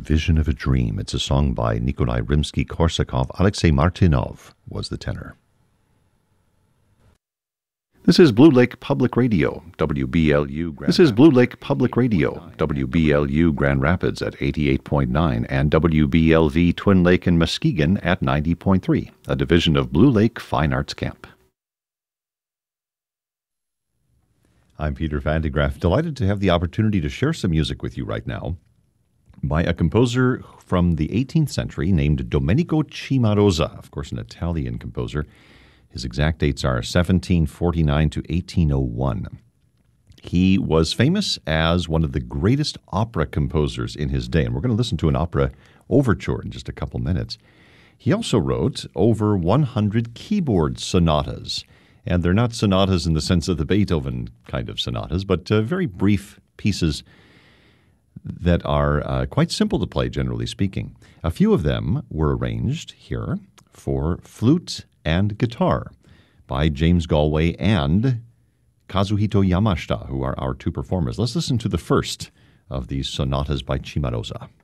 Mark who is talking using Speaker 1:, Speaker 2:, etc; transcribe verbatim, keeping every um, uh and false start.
Speaker 1: Vision of a Dream. It's a song by Nikolai Rimsky-Korsakov. Alexei Martynov was the tenor. This is Blue Lake Public Radio, W B L U. Grand this is Blue Lake Public Radio, W B L U Grand Rapids at eighty-eight point nine and W B L V Twin Lake and Muskegon at ninety point three, a division of Blue Lake Fine Arts Camp. I'm Peter Van de Graaff, delighted to have the opportunity to share some music with you right now by a composer from the eighteenth century named Domenico Cimarosa, of course an Italian composer. His exact dates are seventeen forty-nine to eighteen oh one. He was famous as one of the greatest opera composers in his day, and we're going to listen to an opera overture in just a couple minutes. He also wrote over one hundred keyboard sonatas, and they're not sonatas in the sense of the Beethoven kind of sonatas, but uh, very brief pieces that are uh, quite simple to play, generally speaking. A few of them were arranged here for flute and guitar by James Galway and Kazuhito Yamashita, who are our two performers. Let's listen to the first of these sonatas by Cimarosa.